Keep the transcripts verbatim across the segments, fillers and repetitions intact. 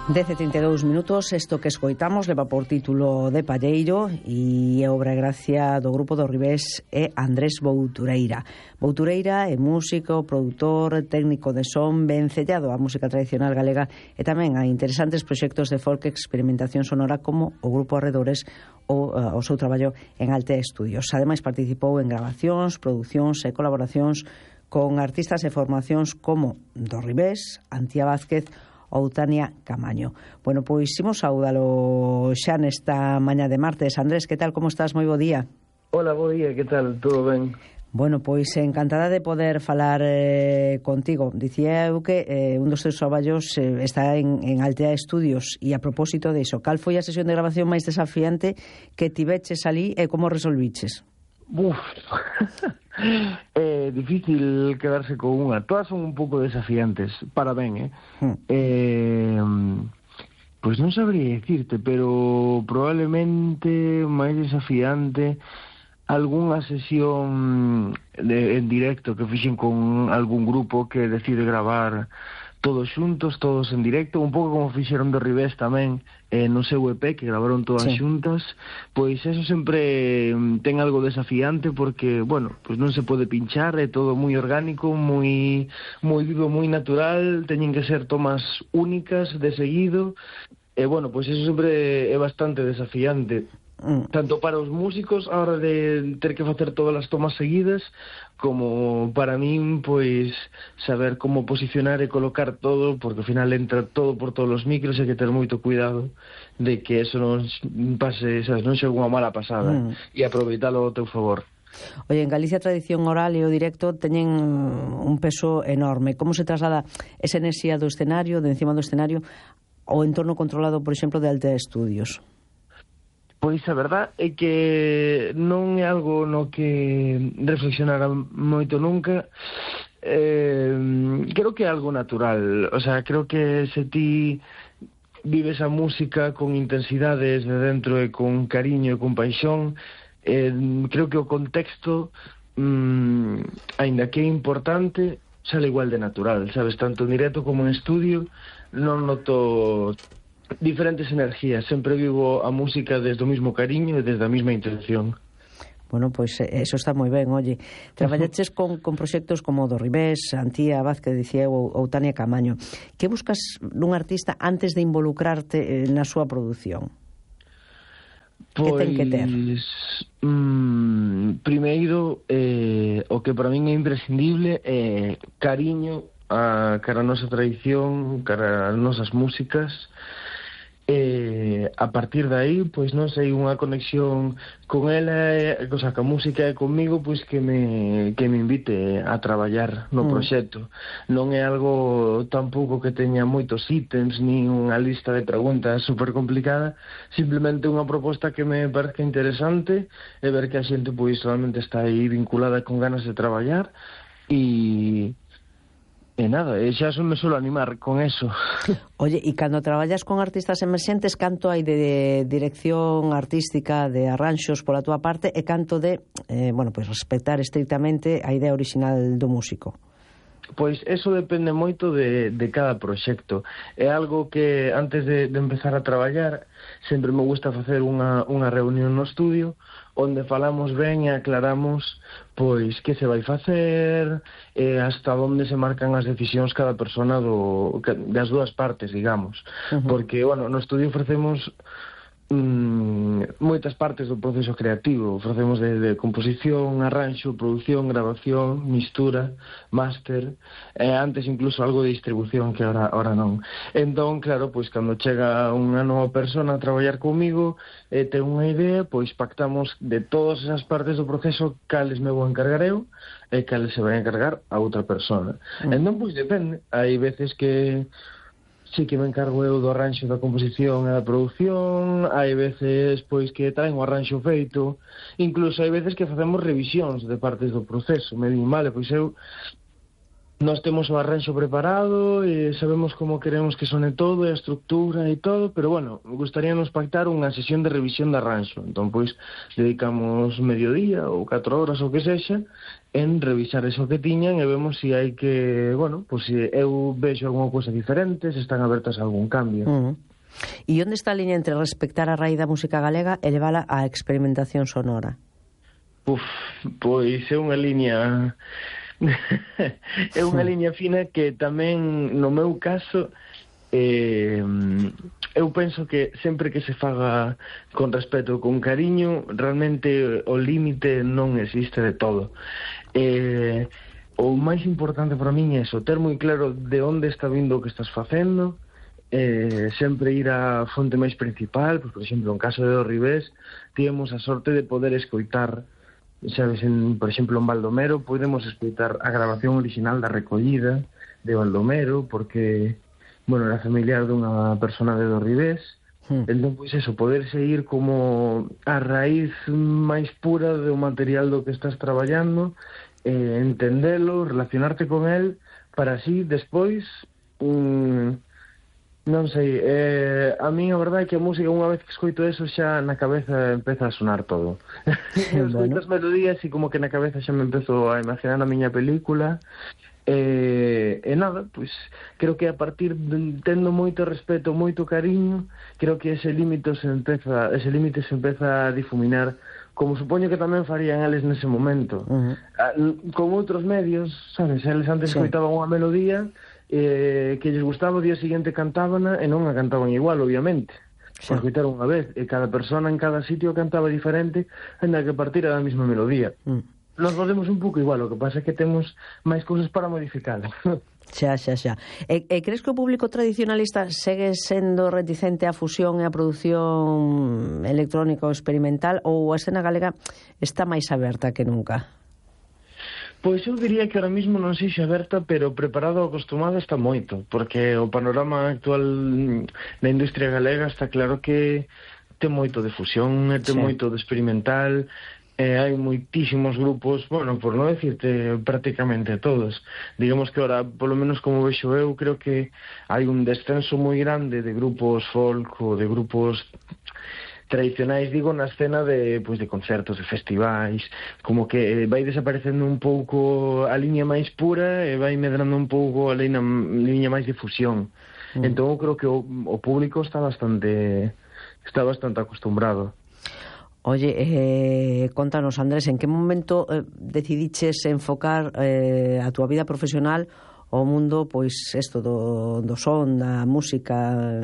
dez e trinta e dous minutos, isto que escoitamos leva por título De Palleiro e é obra e gracia do grupo do Ribés e Andrés Boutureira. Boutureira é músico, produtor, técnico de son, vencellado á música tradicional galega e tamén a interesantes proxectos de folk e experimentación sonora como o grupo Arredores ou uh, o seu traballo en Altea Estudios. Ademais participou en grabacións, producións e colaboracións con artistas e formacións como do Ribés, Antía Vázquez ou Tania Camaño. Bueno, pois imos saúdalo xa nesta mañá de martes. Andrés, que tal, como estás? Moi bo día. Hola, bo día, que tal? Todo ben? Bueno, pois encantada de poder falar eh, contigo. Dicía eu que eh, un dos teus traballos eh, está en, en Altea Estudios e a propósito de iso, cal foi a sesión de grabación máis desafiante que tiveches ali e como resolviches? Uf, é difícil quedarse con unha. Todas son un pouco desafiantes, para ben, eh? Hmm. eh pois non sabría dicirte, pero probablemente máis desafiante algunha sesión de, en directo que fixen con algún grupo que decide gravar todos xuntos, todos en directo, un pouco como fixeron do Ribés tamén, eh, no seu E P, que gravaron todas sí. xuntas, pois eso sempre ten algo desafiante porque, bueno, pois non se pode pinchar, é todo moi orgánico, moi moi vivo, moi natural, teñen que ser tomas únicas de seguido, e, bueno, pois eso sempre é bastante desafiante. Tanto para os músicos a hora de ter que facer todas as tomas seguidas, como para min, pois, saber como posicionar e colocar todo, porque ao final entra todo por todos os micros e hai que ter moito cuidado de que eso non pase, sabes, non chegue unha mala pasada mm. e aproveitalo ao teu favor. Oye, en Galicia a tradición oral e o directo teñen un peso enorme. Como se traslada esa enerxía do escenario, de encima do escenario, ao entorno controlado, por exemplo, de Altea Estudios? Pois a verdad é que non é algo no que reflexionara moito nunca. Eh, creo que é algo natural. O sea, creo que se ti vives a música con intensidades de dentro e con cariño e con paixón, eh, creo que o contexto, mm, aínda que é importante, sale igual de natural, sabes? Tanto en directo como en estudio non noto diferentes energías, sempre vivo a música desde o mismo cariño e desde a mesma intención. Bueno, pois pues, eso está moi ben, oye. Traballaches con, con proxectos como do Ribés, Antía Vázquez, dicía, ou, ou Tania Camaño. Que buscas nun artista antes de involucrarte eh, na súa produción? Pois, que ten que ter? Mm, primeiro, eh, o que para min é imprescindible é cariño a cara a nosa tradición, cara as nosas músicas. E a partir de aí, pois non sei, unha conexión con ela, o sea, que a música é comigo, pois que me que me invite a traballar no mm. proxecto. Non é algo tampouco que teña moitos ítems, nin unha lista de preguntas super complicada, simplemente unha proposta que me parece interesante e ver que a xente pois realmente está aí vinculada con ganas de traballar e E nada, e xa son me solo animar con eso. Oye, e cando traballas con artistas emerxentes, canto hai de dirección artística, de arranxos pola túa parte, e canto de, eh, bueno, pois respetar estrictamente a idea original do músico? Pois eso depende moito de, de cada proxecto. É algo que antes de, de empezar a traballar sempre me gusta facer unha, unha reunión no estudio onde falamos ben e aclaramos pois que se vai facer e hasta onde se marcan as decisións cada persona do, das dúas partes, digamos. Uh-huh. Porque, bueno, no estudio ofrecemos mm, moitas partes do proceso creativo. Ofrecemos de, de composición, arranxo, produción, grabación, mistura, máster, e antes incluso algo de distribución que ahora, ahora non. Entón, claro, pois cando chega unha nova persona a traballar comigo e ten unha idea, pois pactamos de todas esas partes do proceso cales me vou encargar eu e cales se vai encargar a outra persona. Mm. Entón, pois depende. Hai veces que sí que me encargo eu do arranxo da composición e da produción, hai veces pois que traen o arranxo feito, incluso hai veces que facemos revisións de partes do proceso. Me din, vale, pois eu Nós temos o arranxo preparado e sabemos como queremos que sone todo e a estructura e todo, pero bueno, gustaríanos pactar unha sesión de revisión de arranxo. Entón, pois, dedicamos mediodía ou catro horas ou que sexa en revisar eso que tiñan e vemos se si hai que, bueno, pois se eu vexo algunha cousa diferente, se están abertas a algún cambio. Uh -huh. E onde está a liña entre respectar a raíz da música galega e levala á experimentación sonora? Uf, pois é unha liña... é unha liña fina que tamén, no meu caso, eh, eu penso que sempre que se faga con respeto, con cariño, realmente o límite non existe de todo. Eh, o máis importante para min é eso, ter moi claro de onde está vindo o que estás facendo, eh, sempre ir á fonte máis principal, pues, por exemplo, en caso de Do Ribés, tivemos a sorte de poder escoitar, sabes, en, por exemplo, en Baldomero podemos escoitar a grabación original da recollida de Baldomero, porque, bueno, era familiar dunha persona de Do Ribés. Hmm. Entón, pois eso, poderse ir como a raíz máis pura do material do que estás traballando, eh, entendelo, relacionarte con el, para así, despois, um, non sei, eh, a mí a verdade é que a música, unha vez que escoito eso, xa na cabeza empeza a sonar todo. Bueno. Escoito as melodías e como que na cabeza xa me empezo a imaginar a miña película. E, e nada, pois, creo que a partir de, tendo moito respeto, moito cariño, creo que ese límite se empeza, ese límite se empeza a difuminar, como supoño que tamén farían eles nese momento. Uh -huh. Con outros medios, sabes, eles antes sí. escoitaban unha melodía eh, que lles gustaba, o día seguinte cantábana e non a cantaban igual, obviamente. Sí. Por escoitar unha vez, e cada persona en cada sitio cantaba diferente, ainda que partira da mesma melodía. Mm. Nos volvemos un pouco igual, o que pasa é que temos máis cousas para modificar. Xa, xa, xa. E, e crees que o público tradicionalista segue sendo reticente á fusión e á produción electrónica ou experimental, ou a escena galega está máis aberta que nunca? Pois eu diría que ahora mismo non sei se aberta, pero preparado ou acostumado está moito, porque o panorama actual na industria galega está claro que ten moito de fusión, ten sí. moito de experimental, eh, hai moitísimos grupos, bueno, por non decirte prácticamente todos. Digamos que ahora, polo menos como vexo eu, creo que hai un descenso moi grande de grupos folk ou de grupos tradicionais, digo, na escena de, pois, de concertos, de festivais, como que vai desaparecendo un pouco a liña máis pura e vai medrando un pouco a liña, liña máis de fusión. Mm. Entón, eu creo que o, o público está bastante está bastante acostumbrado. Oye, eh, contanos, Andrés, en que momento eh, decidiches enfocar eh, a túa vida profesional ao mundo, pois, isto do, do son, da música?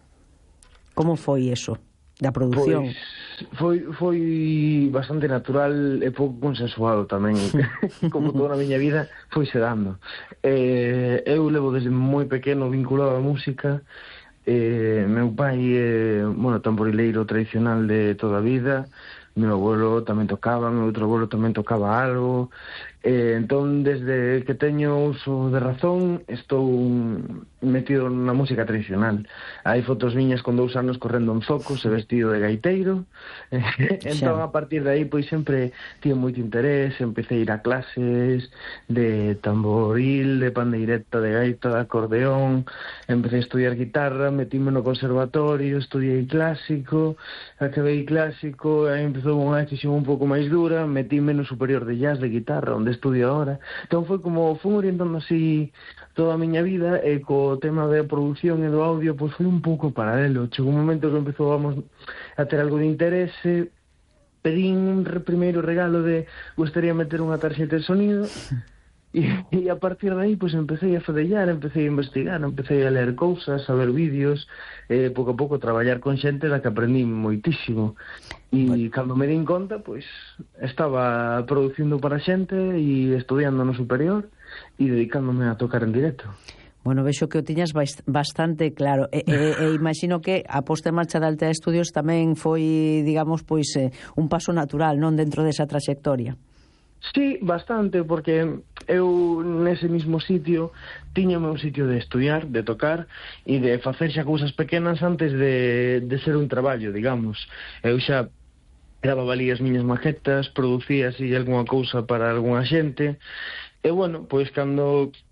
Como foi eso? Da produción? Pois foi, foi bastante natural e pouco consensuado tamén. Como toda a miña vida foi se dando. Eh, eu levo desde moi pequeno vinculado á música. Eh, meu pai é, bueno, tamborileiro tradicional de toda a vida. Meu abuelo tamén tocaba, meu outro abuelo tamén tocaba algo. Eh, entón, desde que teño uso de razón, estou metido na música tradicional. Hai fotos miñas con dous anos correndo en zocos e vestido de gaiteiro. Entón, a partir de aí, pois sempre tive moito interés, empecé a ir a clases de tamboril, de pandeireta, de gaita, de acordeón, empecé a estudiar guitarra, metíme no conservatorio, estudiei clásico, acabei clásico, aí empezou unha decisión un pouco máis dura, metíme no superior de jazz de guitarra, onde estudio ahora. Entón foi como, fui orientando así toda a miña vida, e co tema da produción e do audio, pois foi un pouco paralelo. Chegou un momento que empezou, vamos, a ter algo de interese, pedín un primeiro regalo de gustaría meter unha tarxeta de sonido, e, e a partir de aí, pois empecé a fadellar, empecé a investigar, empecé a ler cousas, a ver vídeos, e pouco a pouco traballar con xente da que aprendí moitísimo. E bueno, cando me din conta, pois estaba producindo para xente e estudiando no superior e dedicándome a tocar en directo. Bueno, vexo que o tiñas bastante claro. E, e, e imagino que a posta en marcha da Altea Estudios tamén foi, digamos, pois eh, un paso natural, non, dentro desa traxectoria. Sí, bastante, porque eu nese mismo sitio tiña o meu sitio de estudiar, de tocar e de facer xa cousas pequenas antes de, de ser un traballo, digamos. Eu xa daba valí as miñas maquetas, producía así algunha cousa para algunha xente, e bueno, pois cando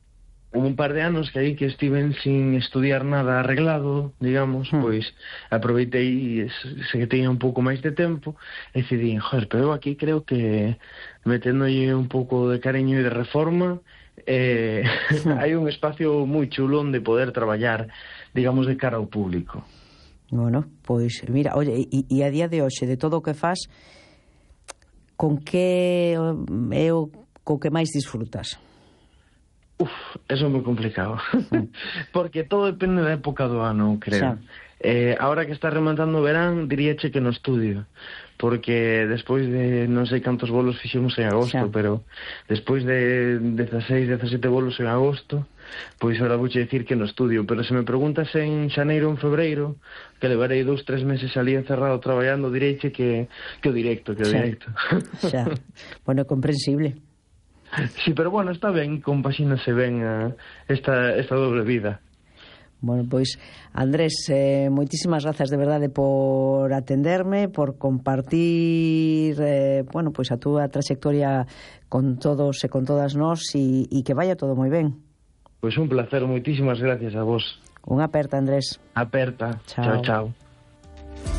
un par de anos que aí que estiven sin estudiar nada arreglado, digamos, mm. pois aproveitei se que teña un pouco máis de tempo e decidí, joder, pero eu aquí creo que meténdolle un pouco de cariño e de reforma eh, hai un espacio moi chulo onde poder traballar, digamos, de cara ao público. Bueno, pois, mira, oye, e, e a día de hoxe, de todo o que faz, con que é o co que máis disfrutas? Uf, eso é moi complicado. Porque todo depende da época do ano, creo. Eh, ahora que está rematando o verán, diríache que no estudio. Porque despois de non sei cantos bolos fixemos en agosto, xa. Pero despois de dieciséis, diecisiete bolos en agosto, pois ahora vouche dicir que no estudio. Pero se me preguntas en xaneiro ou en febreiro, que levarei dous, tres meses ali encerrado traballando, direiche que, que o directo, que o xa. directo. Xa. Bueno, comprensible. Sí, pero bueno, está ben, compaxínase ben uh, esta, esta doble vida. Bueno, pois, Andrés, eh, moitísimas grazas de verdade por atenderme, por compartir eh, bueno, pois a túa trayectoria con todos e con todas nós e, e que vaya todo moi ben. Pois un placer, moitísimas gracias a vos. Unha aperta, Andrés. Aperta. Chao, chao. chao.